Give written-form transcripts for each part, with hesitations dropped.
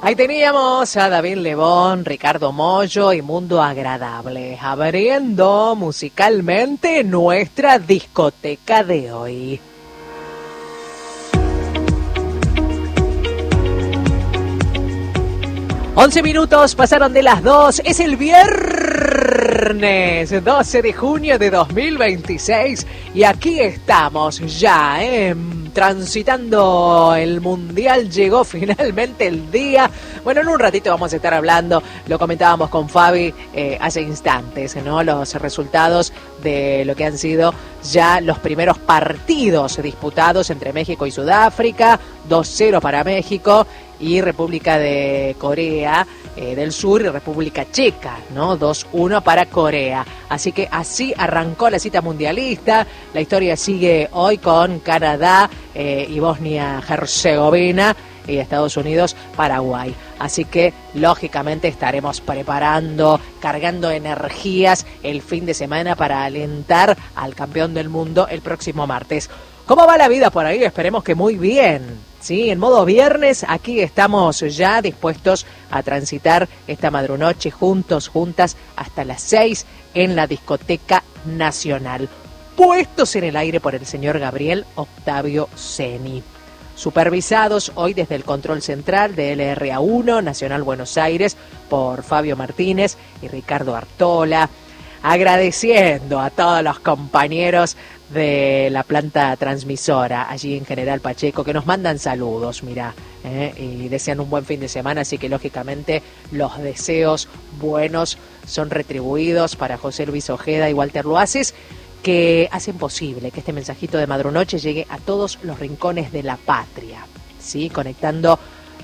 Ahí teníamos a David Lebón, Ricardo Mollo y Mundo Agradable, abriendo musicalmente nuestra discoteca de hoy. $11 pasaron de las 2, es el viernes 12 de junio de 2026 y aquí estamos ya, transitando el Mundial, llegó finalmente el día. Bueno, en un ratito vamos a estar hablando, lo comentábamos con Fabi hace instantes, ¿no? Los resultados de lo que han sido ya los primeros partidos disputados entre México y Sudáfrica, 2-0 para México y República de Corea del Sur y República Checa, ¿no? 2-1 para Corea. Así que así arrancó la cita mundialista. La historia sigue hoy con Canadá y Bosnia-Herzegovina y Estados Unidos, Paraguay. Así que, lógicamente, estaremos preparando, cargando energías el fin de semana para alentar al campeón del mundo el próximo martes. ¿Cómo va la vida por ahí? Esperemos que muy bien. Sí, en modo viernes, aquí estamos ya dispuestos a transitar esta madrunoche juntos, juntas, hasta las 6 en la Discoteca Nacional. Puestos en el aire por el señor Gabriel Octavio Ceni. Supervisados hoy desde el control central de LRA1, Nacional Buenos Aires, por Fabio Martínez y Ricardo Artola. Agradeciendo a todos los compañeros de la planta transmisora allí en General Pacheco que nos mandan saludos, mirá, y desean un buen fin de semana, así que lógicamente los deseos buenos son retribuidos para José Luis Ojeda y Walter Loaces, que hacen posible que este mensajito de Madrunoche llegue a todos los rincones de la patria, ¿sí? Conectando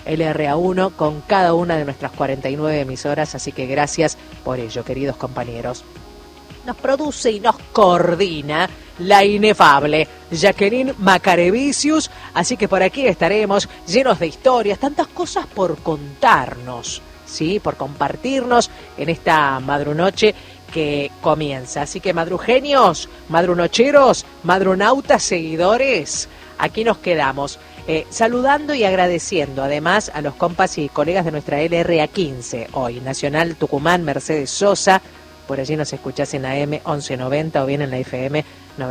LRA1 con cada una de nuestras 49 emisoras, así que gracias por ello, queridos compañeros. Nos produce y nos coordina la inefable Jacqueline Macarevicius, así que por aquí estaremos llenos de historias, tantas cosas por contarnos, ¿sí? Por compartirnos en esta madrunoche que comienza. Así que madrugenios, madrunocheros, madrunautas seguidores, aquí nos quedamos. Saludando y agradeciendo además a los compas y colegas de nuestra LRA15 hoy, Nacional Tucumán, Mercedes Sosa. Por allí nos escuchás en AM 1190 o bien en la FM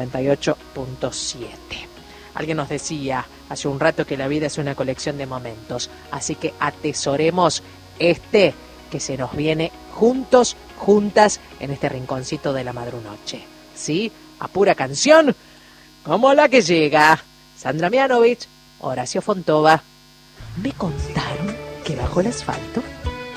98.7. Alguien nos decía hace un rato que la vida es una colección de momentos, así que atesoremos este que se nos viene juntos, juntas, en este rinconcito de la madrunoche. ¿Sí? A pura canción, como la que llega. Sandra Mianovich, Horacio Fontova. Me contaron que bajo el asfalto